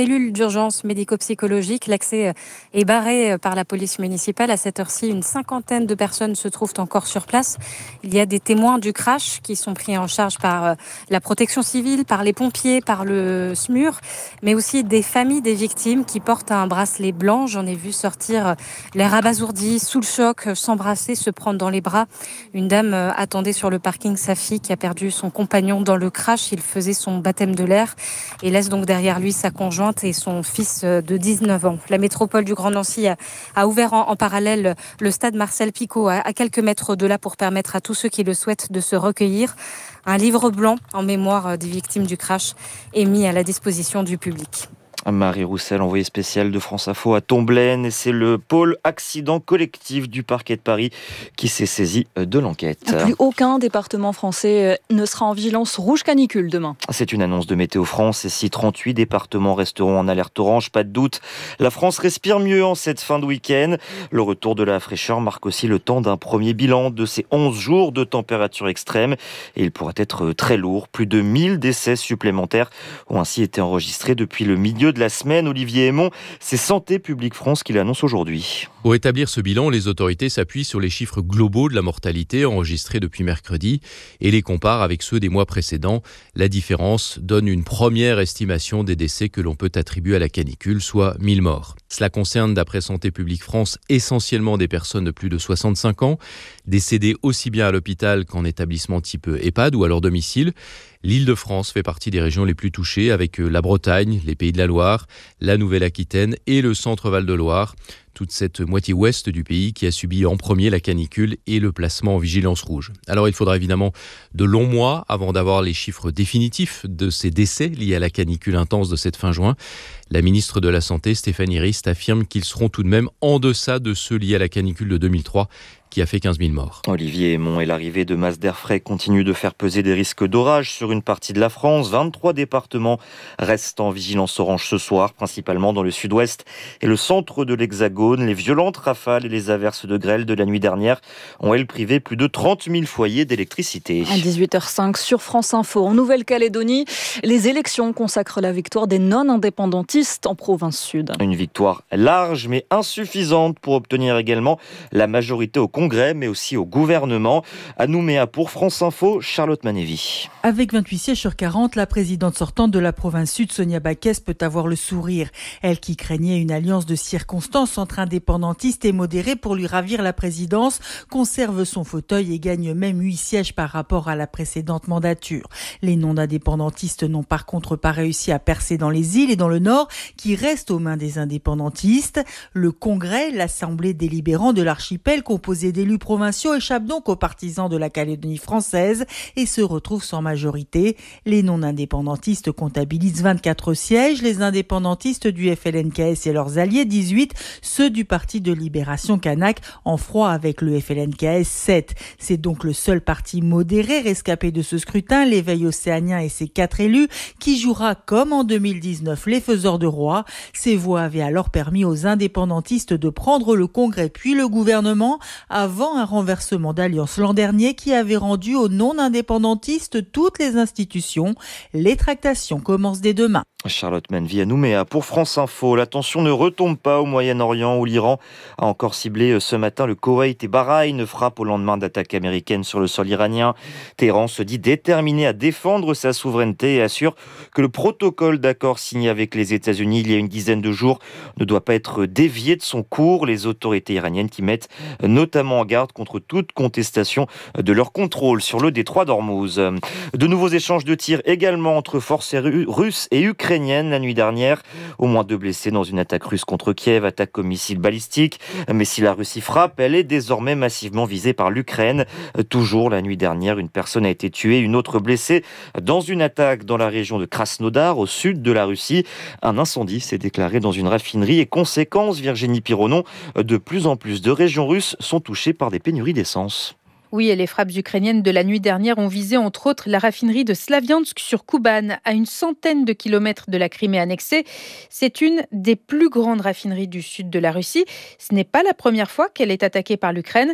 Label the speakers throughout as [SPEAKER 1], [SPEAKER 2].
[SPEAKER 1] cellule d'urgence médico-psychologique. L'accès est barré par la police municipale. À cette heure-ci, une cinquantaine de personnes se trouvent encore sur place. Il y a des témoins du crash qui sont pris en charge par la protection civile, par les pompiers, par le SMUR, mais aussi des familles des victimes qui portent un bracelet blanc. J'en ai vu sortir l'air abasourdi, sous le choc, s'embrasser, se prendre dans les bras. Une dame attendait sur le parking sa fille qui a perdu son compagnon dans le crash. Il faisait son baptême de l'air et laisse donc derrière lui sa conjointe et son fils de 19 ans. La métropole du Grand Nancy a ouvert en parallèle le stade Marcel Picot à quelques mètres de là pour permettre à tous ceux qui le souhaitent de se recueillir. Un livre blanc en mémoire des victimes du crash est mis à la disposition du public.
[SPEAKER 2] Marie Roussel, envoyée spéciale de France Info à Tomblaine, et c'est le pôle accident collectif du parquet de Paris qui s'est saisi de l'enquête.
[SPEAKER 3] Plus aucun département français ne sera en vigilance rouge canicule demain.
[SPEAKER 2] C'est une annonce de Météo France, et si 38 départements resteront en alerte orange, pas de doute, la France respire mieux en cette fin de week-end. Le retour de la fraîcheur marque aussi le temps d'un premier bilan de ces 11 jours de température extrême, et il pourrait être très lourd. Plus de 1000 décès supplémentaires ont ainsi été enregistrés depuis le milieu de la semaine. Olivier Hémon, c'est Santé publique France qui l'annonce aujourd'hui.
[SPEAKER 4] Pour établir ce bilan, les autorités s'appuient sur les chiffres globaux de la mortalité enregistrés depuis mercredi et les comparent avec ceux des mois précédents. La différence donne une première estimation des décès que l'on peut attribuer à la canicule, soit 1000 morts. Cela concerne, d'après Santé publique France, essentiellement des personnes de plus de 65 ans, décédées aussi bien à l'hôpital qu'en établissement type EHPAD ou à leur domicile. L'Île-de-France fait partie des régions les plus touchées, avec la Bretagne, les Pays de la Loire, la Nouvelle-Aquitaine et le centre Val-de-Loire. Toute cette moitié ouest du pays qui a subi en premier la canicule et le placement en vigilance rouge. Alors il faudra évidemment de longs mois avant d'avoir les chiffres définitifs de ces décès liés à la canicule intense de cette fin juin. La ministre de la Santé, Stéphanie Rist, affirme qu'ils seront tout de même en deçà de ceux liés à la canicule de 2003, qui a fait 15 000 morts.
[SPEAKER 2] Olivier Hémon, et l'arrivée de masses d'air frais continue de faire peser des risques d'orage sur une partie de la France. 23 départements restent en vigilance orange ce soir, principalement dans le sud-ouest et le centre de l'Hexagone. Les violentes rafales et les averses de grêle de la nuit dernière ont, elles, privé plus de 30 000 foyers d'électricité.
[SPEAKER 3] À 18h05 sur France Info. En Nouvelle-Calédonie, les élections consacrent la victoire des non-indépendantistes en province sud.
[SPEAKER 2] Une victoire large mais insuffisante pour obtenir également la majorité au Congrès, mais aussi au gouvernement. À Nouméa pour France Info, Charlotte Manévy.
[SPEAKER 5] Avec 28 sièges sur 40, la présidente sortante de la province sud, Sonia Backès, peut avoir le sourire. Elle qui craignait une alliance de circonstances entre indépendantistes et modérés pour lui ravir la présidence, conserve son fauteuil et gagne même 8 sièges par rapport à la précédente mandature. Les non-indépendantistes n'ont par contre pas réussi à percer dans les îles et dans le nord, qui restent aux mains des indépendantistes. Le Congrès, l'assemblée délibérante de l'archipel, composée d'élus provinciaux, échappe donc aux partisans de la Calédonie française et se retrouve sans majorité. Les non-indépendantistes comptabilisent 24 sièges, les indépendantistes du FLNKS et leurs alliés 18, ceux du Parti de Libération Kanak en froid avec le FLNKS 7. C'est donc le seul parti modéré rescapé de ce scrutin, l'Éveil océanien et ses 4 élus, qui jouera comme en 2019 les faiseurs de roi. Ces voix avaient alors permis aux indépendantistes de prendre le Congrès puis le gouvernement avant un renversement d'alliance l'an dernier qui avait rendu aux non-indépendantistes toutes les institutions. Les tractations commencent dès demain.
[SPEAKER 2] Charlotte Manévy à Nouméa pour France Info. La tension ne retombe pas au Moyen-Orient où l'Iran a encore ciblé ce matin le Koweït et Bahreïn, frappe au lendemain d'attaques américaines sur le sol iranien. Téhéran se dit déterminé à défendre sa souveraineté et assure que le protocole d'accord signé avec les États-Unis il y a une dizaine de jours ne doit pas être dévié de son cours. Les autorités iraniennes qui mettent notamment en garde contre toute contestation de leur contrôle sur le détroit d'Ormuz. De nouveaux échanges de tirs également entre forces russes et ukrainiennes la nuit dernière. Au moins 2 blessés dans une attaque russe contre Kiev, attaque au missile balistique. Mais si la Russie frappe, elle est désormais massivement visée par l'Ukraine. Toujours la nuit dernière, une personne a été tuée, une autre blessée dans une attaque dans la région de Krasnodar, au sud de la Russie. Un incendie s'est déclaré dans une raffinerie et conséquence, Virginie Pironon, de plus en plus de régions russes sont touchées par des pénuries d'essence.
[SPEAKER 6] Oui, et les frappes ukrainiennes de la nuit dernière ont visé entre autres la raffinerie de Slaviansk sur Kuban, à une centaine de kilomètres de la Crimée annexée. C'est une des plus grandes raffineries du sud de la Russie. Ce n'est pas la première fois qu'elle est attaquée par l'Ukraine.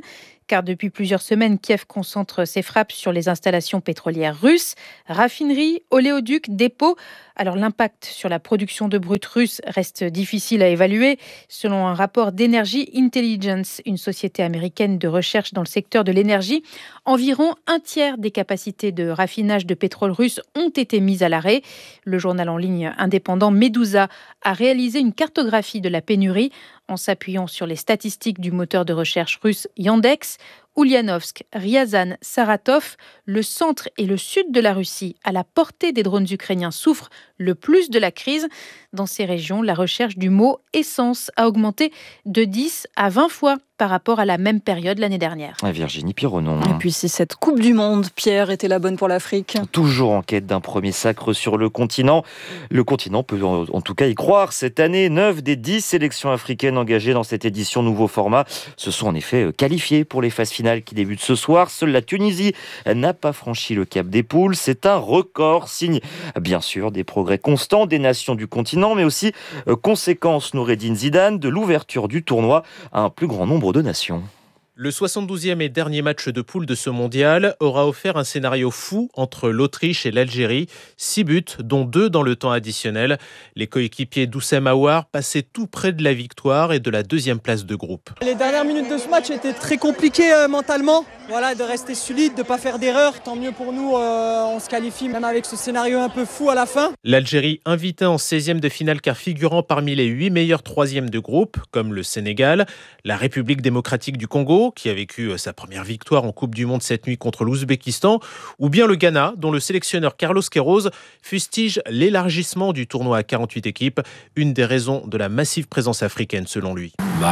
[SPEAKER 6] car depuis plusieurs semaines, Kiev concentre ses frappes sur les installations pétrolières russes, raffineries, oléoducs, dépôts. Alors l'impact sur la production de brut russe reste difficile à évaluer. Selon un rapport d'Energy Intelligence, une société américaine de recherche dans le secteur de l'énergie, environ un tiers des capacités de raffinage de pétrole russe ont été mises à l'arrêt. Le journal en ligne indépendant Medusa a réalisé une cartographie de la pénurie en s'appuyant sur les statistiques du moteur de recherche russe Yandex. Ulyanovsk, Ryazan, Saratov, le centre et le sud de la Russie, à la portée des drones ukrainiens, souffrent le plus de la crise. Dans ces régions, la recherche du mot essence a augmenté de 10 à 20 fois par rapport à la même période l'année dernière.
[SPEAKER 2] Virginie Pironon.
[SPEAKER 3] Et puis si cette Coupe du Monde, Pierre, était la bonne pour l'Afrique.
[SPEAKER 2] Toujours en quête d'un premier sacre sur le continent. Le continent peut en tout cas y croire. Cette année, 9 des 10 sélections africaines engagées dans cette édition nouveau format se sont en effet qualifiées pour les phases finales qui débutent ce soir. Seule la Tunisie n'a pas franchi le cap des poules. C'est un record, signe bien sûr des progrès constants des nations du continent, mais aussi conséquence Noureddine Zidane de l'ouverture du tournoi à un plus grand nombre de nations.
[SPEAKER 7] Le 72e et dernier match de poule de ce mondial aura offert un scénario fou entre l'Autriche et l'Algérie. 6 buts, dont 2 dans le temps additionnel. Les coéquipiers d'Oussem Aouar passaient tout près de la victoire et de la deuxième place de groupe.
[SPEAKER 8] Les dernières minutes de ce match étaient très compliquées mentalement. Voilà, de rester solide, de ne pas faire d'erreur. Tant mieux pour nous, on se qualifie même avec ce scénario un peu fou à la fin.
[SPEAKER 7] L'Algérie invitée en 16e de finale car figurant parmi les 8 meilleurs 3e de groupe, comme le Sénégal, la République démocratique du Congo, qui a vécu sa première victoire en Coupe du Monde cette nuit contre l'Ouzbékistan, ou bien le Ghana, dont le sélectionneur Carlos Queiroz fustige l'élargissement du tournoi à 48 équipes, une des raisons de la massive présence africaine selon lui.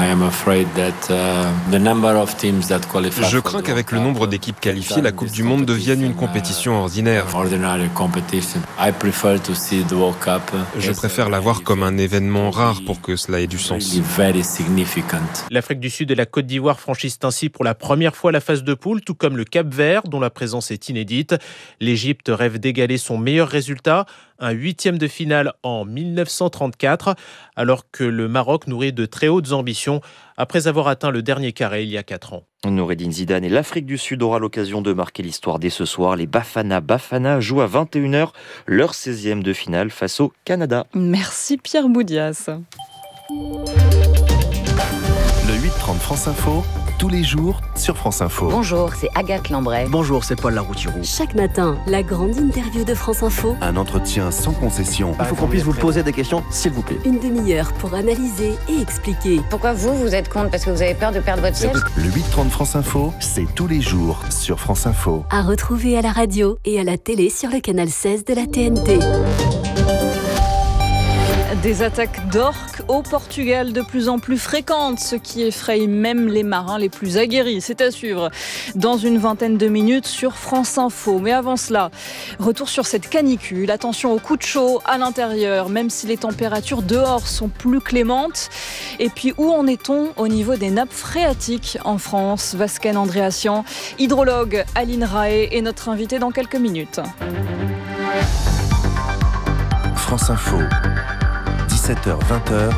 [SPEAKER 9] Je crains qu'avec le nombre d'équipes qualifiées, la Coupe du Monde devienne une compétition ordinaire. Je préfère la voir comme un événement rare pour que cela ait du sens.
[SPEAKER 7] L'Afrique du Sud et la Côte d'Ivoire franchissent ainsi pour la première fois la phase de poule, tout comme le Cap-Vert, dont la présence est inédite. L'Égypte rêve d'égaler son meilleur résultat, un 8e de finale en 1934, alors que le Maroc nourrit de très hautes ambitions après avoir atteint le dernier carré il y a 4 ans.
[SPEAKER 2] Noureddine Zidane et l'Afrique du Sud aura l'occasion de marquer l'histoire dès ce soir. Les Bafana jouent à 21h leur 16e de finale face au Canada.
[SPEAKER 3] Merci Pierre Boudias.
[SPEAKER 10] Le 8h30 France Info, tous les jours sur France Info.
[SPEAKER 11] Bonjour, c'est Agathe Lambray.
[SPEAKER 12] Bonjour, c'est Paul Laroutirou.
[SPEAKER 13] Chaque matin, la grande interview de France Info.
[SPEAKER 10] Un entretien sans concession.
[SPEAKER 12] Il faut qu'on puisse vous poser des questions, s'il vous plaît.
[SPEAKER 13] Une demi-heure pour analyser et expliquer.
[SPEAKER 11] Pourquoi vous êtes contre? Parce que vous avez peur de perdre votre siège?
[SPEAKER 10] Le 8h30 France Info, c'est tous les jours sur France Info.
[SPEAKER 13] À retrouver à la radio et à la télé sur le canal 16 de la TNT.
[SPEAKER 3] Des attaques d'orques au Portugal de plus en plus fréquentes, ce qui effraie même les marins les plus aguerris. C'est à suivre dans une vingtaine de minutes sur France Info. Mais avant cela, retour sur cette canicule. Attention aux coups de chaud à l'intérieur, même si les températures dehors sont plus clémentes. Et puis, où en est-on au niveau des nappes phréatiques en France? Vasquen Andréassian, hydrologue à l'INRAE, est notre invité dans quelques minutes.
[SPEAKER 10] France Info. 17h-20h,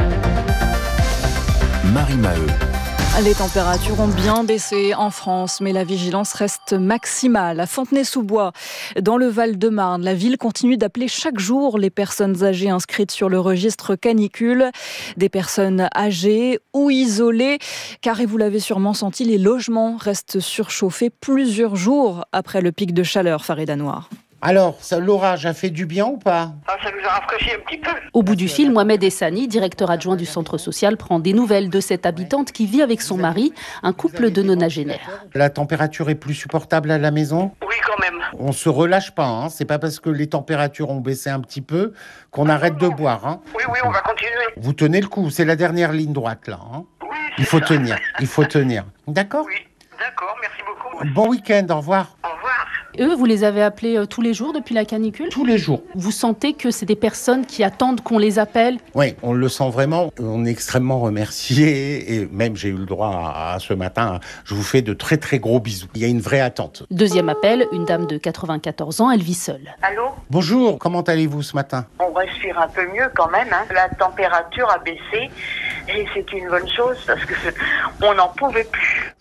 [SPEAKER 10] Marie Maheu.
[SPEAKER 3] Les températures ont bien baissé en France, mais la vigilance reste maximale. À Fontenay-sous-Bois, dans le Val-de-Marne, la ville continue d'appeler chaque jour les personnes âgées inscrites sur le registre canicule. Des personnes âgées ou isolées, car, et vous l'avez sûrement senti, les logements restent surchauffés plusieurs jours après le pic de chaleur, Farida Noir.
[SPEAKER 14] Alors, l'orage a fait du bien ou pas?
[SPEAKER 15] Ça nous a rafraîchi un petit peu.
[SPEAKER 16] Au bout du fil, Mohamed Essani, directeur adjoint du centre social, prend des nouvelles de cette habitante qui vit avec son mari, un couple de nonagénaires.
[SPEAKER 14] La température est plus supportable à la maison?
[SPEAKER 15] Oui, quand même.
[SPEAKER 14] On se relâche pas, hein. C'est pas parce que les températures ont baissé un petit peu qu'on arrête de boire. Hein.
[SPEAKER 15] Oui, on va continuer.
[SPEAKER 14] Vous tenez le coup, c'est la dernière ligne droite là. Hein.
[SPEAKER 15] Oui,
[SPEAKER 14] il faut tenir. D'accord?
[SPEAKER 15] Oui, d'accord, merci beaucoup.
[SPEAKER 14] Bon week-end, au revoir.
[SPEAKER 15] Au revoir.
[SPEAKER 16] Eux, vous les avez appelés tous les jours depuis la canicule?
[SPEAKER 14] Tous les jours.
[SPEAKER 16] Vous sentez que c'est des personnes qui attendent qu'on les appelle?
[SPEAKER 14] Oui, on le sent vraiment. On est extrêmement remerciés et même j'ai eu le droit à ce matin. Je vous fais de très très gros bisous. Il y a une vraie attente.
[SPEAKER 16] Deuxième appel, une dame de 94 ans, elle vit seule.
[SPEAKER 15] Allô?
[SPEAKER 14] Bonjour, comment allez-vous ce matin?
[SPEAKER 15] On respire un peu mieux quand même. Hein. La température a baissé et c'est une bonne chose parce que on n'en pouvait plus.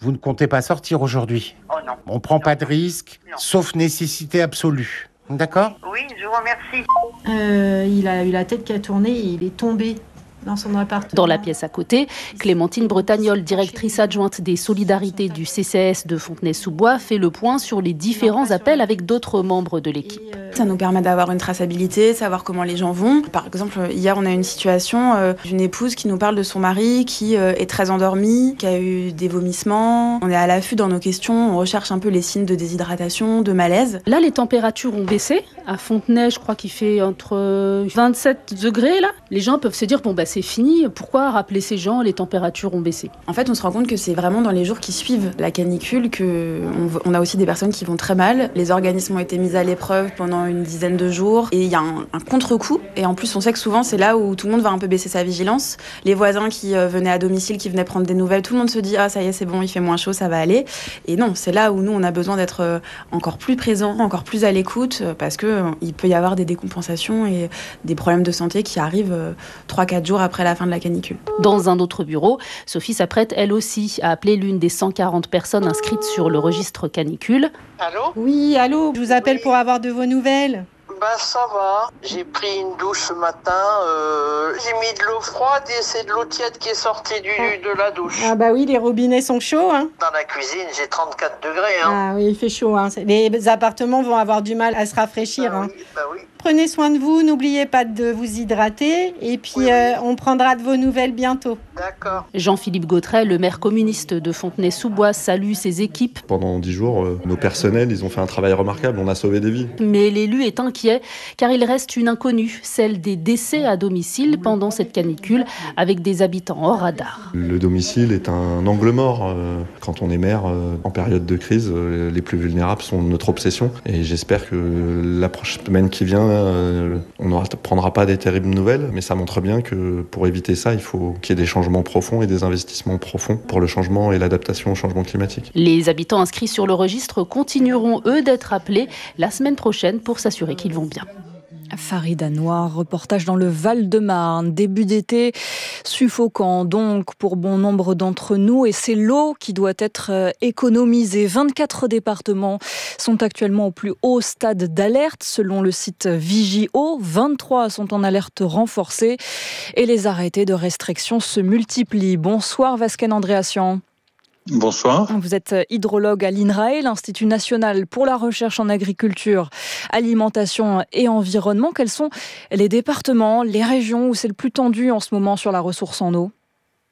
[SPEAKER 14] Vous ne comptez pas sortir aujourd'hui?
[SPEAKER 15] Oh non.
[SPEAKER 14] On prend pas de risque, sauf nécessité absolue. D'accord?
[SPEAKER 15] Oui, je vous remercie.
[SPEAKER 17] Il a eu la tête qui a tourné et il est tombé dans son appartement.
[SPEAKER 16] Dans la pièce à côté, Clémentine Bretagnol, directrice adjointe des solidarités du CCAS de Fontenay-sous-Bois, fait le point sur les différents appels avec d'autres membres de l'équipe.
[SPEAKER 18] Ça nous permet d'avoir une traçabilité, savoir comment les gens vont. Par exemple, hier, on a une situation d'une épouse qui nous parle de son mari qui est très endormi, qui a eu des vomissements. On est à l'affût dans nos questions, on recherche un peu les signes de déshydratation, de malaise.
[SPEAKER 16] Là, les températures ont baissé. À Fontenay, je crois qu'il fait entre 27 degrés. Là, les gens peuvent se dire, c'est fini, pourquoi rappeler ces gens, les températures ont baissé?
[SPEAKER 18] En fait, on se rend compte que c'est vraiment dans les jours qui suivent la canicule qu'on a aussi des personnes qui vont très mal. Les organismes ont été mis à l'épreuve pendant une dizaine de jours et il y a un contre-coup. Et en plus, on sait que souvent, c'est là où tout le monde va un peu baisser sa vigilance. Les voisins qui venaient à domicile, qui venaient prendre des nouvelles, tout le monde se dit « Ah, ça y est, c'est bon, il fait moins chaud, ça va aller ». Et non, c'est là où nous, on a besoin d'être encore plus présents, encore plus à l'écoute parce qu'il peut y avoir des décompensations et des problèmes de santé qui arrivent 3-4 jours après la fin de la canicule.
[SPEAKER 16] Dans un autre bureau, Sophie s'apprête elle aussi à appeler l'une des 140 personnes inscrites sur le registre canicule.
[SPEAKER 15] Allô?
[SPEAKER 17] Oui, allô, je vous appelle pour avoir de vos nouvelles.
[SPEAKER 15] Ça va. J'ai pris une douche ce matin. J'ai mis de l'eau froide et c'est de l'eau tiède qui est sortie de la douche.
[SPEAKER 17] Ah bah oui, les robinets sont chauds. Hein.
[SPEAKER 15] Dans la cuisine, j'ai 34 degrés. Hein.
[SPEAKER 17] Ah oui, il fait chaud. Hein. Les appartements vont avoir du mal à se rafraîchir. Hein.
[SPEAKER 15] Oui.
[SPEAKER 17] Prenez soin de vous, n'oubliez pas de vous hydrater et puis on prendra de vos nouvelles bientôt.
[SPEAKER 15] D'accord.
[SPEAKER 16] Jean-Philippe Gautret, le maire communiste de Fontenay-sous-Bois, salue ses équipes.
[SPEAKER 19] Pendant 10 jours, nos personnels, ils ont fait un travail remarquable, on a sauvé des vies.
[SPEAKER 16] Mais l'élu est inquiet car il reste une inconnue, celle des décès à domicile pendant cette canicule avec des habitants hors radar.
[SPEAKER 19] Le domicile est un angle mort. Quand on est maire, en période de crise, les plus vulnérables sont notre obsession et j'espère que la prochaine semaine qui vient, on n'apprendra pas des terribles nouvelles, mais ça montre bien que pour éviter ça, il faut qu'il y ait des changements profonds et des investissements profonds pour le changement et l'adaptation au changement climatique.
[SPEAKER 16] Les habitants inscrits sur le registre continueront, eux, d'être appelés la semaine prochaine pour s'assurer qu'ils vont bien.
[SPEAKER 3] Farida Noir, reportage dans le Val-de-Marne. Début d'été suffocant donc pour bon nombre d'entre nous et c'est l'eau qui doit être économisée. 24 départements sont actuellement au plus haut stade d'alerte selon le site Vigio. 23 sont en alerte renforcée et les arrêtés de restriction se multiplient. Bonsoir Vasquen Andréassian.
[SPEAKER 20] Bonsoir.
[SPEAKER 3] Vous êtes hydrologue à l'INRAE, l'Institut national pour la recherche en agriculture, alimentation et environnement. Quels sont les départements, les régions où c'est le plus tendu en ce moment sur la ressource en eau ?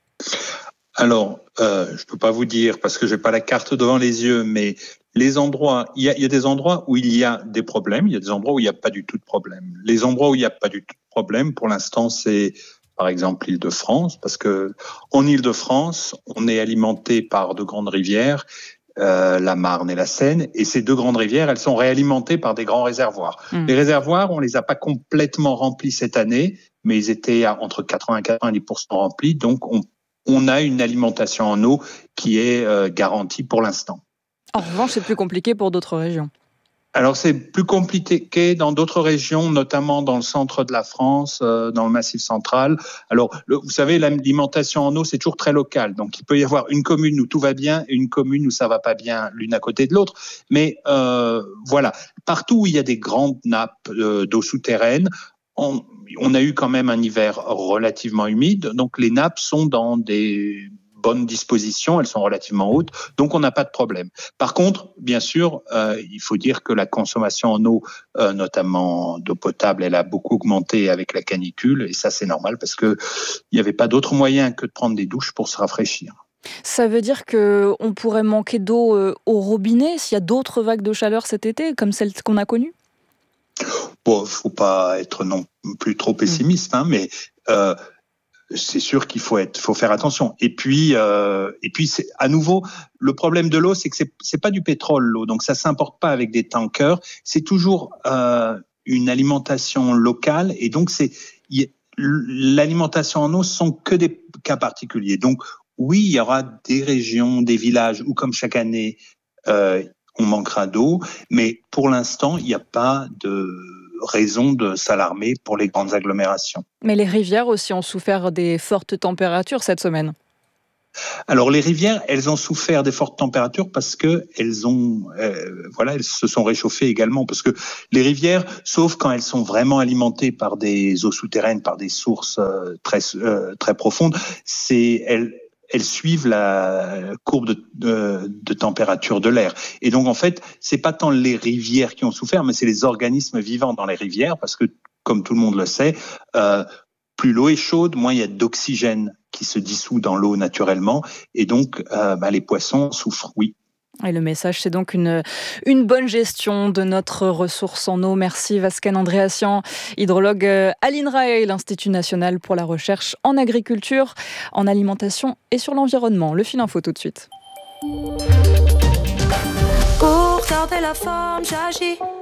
[SPEAKER 20] Alors, je ne peux pas vous dire parce que je n'ai pas la carte devant les yeux, mais les endroits, il y a des endroits où il y a des problèmes, il y a des endroits où il n'y a pas du tout de problème. Les endroits où il n'y a pas du tout de problème, pour l'instant, c'est par exemple l'Île-de-France, parce que en Île-de-France, on est alimenté par de grandes rivières, la Marne et la Seine, et ces deux grandes rivières, elles sont réalimentées par des grands réservoirs. Les réservoirs, on les a pas complètement remplis cette année, mais ils étaient entre 80 et 90% remplis, donc on a une alimentation en eau qui est garantie pour l'instant.
[SPEAKER 3] En revanche, c'est plus compliqué pour d'autres régions.
[SPEAKER 20] Alors, c'est plus compliqué dans d'autres régions, notamment dans le centre de la France, dans le Massif central. Alors, vous savez, l'alimentation en eau, c'est toujours très local. Donc, il peut y avoir une commune où tout va bien et une commune où ça va pas bien, l'une à côté de l'autre. Mais voilà, partout où il y a des grandes nappes d'eau souterraine, on a eu quand même un hiver relativement humide. Donc, les nappes sont dans des bonnes dispositions, elles sont relativement hautes, donc on n'a pas de problème. Par contre, bien sûr, il faut dire que la consommation en eau, notamment d'eau potable, elle a beaucoup augmenté avec la canicule, et ça c'est normal parce que il n'y avait pas d'autre moyen que de prendre des douches pour se rafraîchir.
[SPEAKER 3] Ça veut dire qu'on pourrait manquer d'eau au robinet s'il y a d'autres vagues de chaleur cet été, comme celle qu'on a connue ?
[SPEAKER 20] Bon, faut pas être non plus trop pessimiste, hein, mais c'est sûr qu'il faut faire attention. Et puis c'est à nouveau le problème de l'eau, c'est que c'est pas du pétrole l'eau, donc ça s'importe pas avec des tankers. C'est toujours une alimentation locale, et donc l'alimentation en eau sont que des cas particuliers. Donc oui, il y aura des régions, des villages où, comme chaque année, on manquera d'eau, mais pour l'instant, il n'y a pas de raison de s'alarmer pour les grandes agglomérations.
[SPEAKER 3] Mais les rivières aussi ont souffert des fortes températures cette semaine.
[SPEAKER 20] Alors les rivières, elles ont souffert des fortes températures parce que elles se sont réchauffées également. Parce que les rivières, sauf quand elles sont vraiment alimentées par des eaux souterraines, par des sources très profondes, elles suivent la courbe de température de l'air. Et donc, en fait, c'est pas tant les rivières qui ont souffert, mais c'est les organismes vivants dans les rivières, parce que, comme tout le monde le sait, plus l'eau est chaude, moins il y a d'oxygène qui se dissout dans l'eau naturellement, et donc les poissons souffrent, oui.
[SPEAKER 3] Et le message, c'est donc une bonne gestion de notre ressource en eau. Merci Vasken Andréassian, hydrologue à l'INRAE, l'Institut national pour la recherche en agriculture, en alimentation et sur l'environnement. Le fil info tout de suite.
[SPEAKER 21] Pour garder la forme, j'agis.